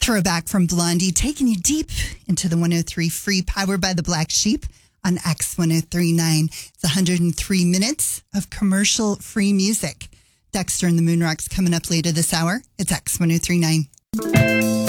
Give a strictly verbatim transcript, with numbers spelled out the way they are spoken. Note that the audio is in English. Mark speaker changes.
Speaker 1: Throwback from Blondie, taking you deep into the one oh three Free, powered by the Black Sheep on X ten thirty-nine. It's one hundred three minutes of commercial-free music. Dexter and the Moonrocks coming up later this hour. It's X ten thirty-nine.